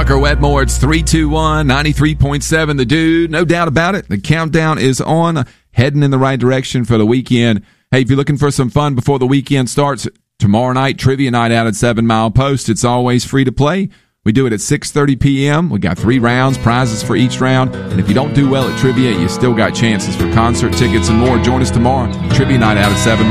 Tucker Wetmore, it's 321, 93.7 The Dude. No doubt about it. The countdown is on, heading in the right direction for the weekend. Hey, if you're looking for some fun before the weekend starts, tomorrow night, trivia night out at 7 Mile Post. It's always free to play. We do it at 6:30 p.m. We got 3 rounds, prizes for each round. And if you don't do well at trivia, you still got chances for concert tickets and more. Join us tomorrow. Trivia night out at 7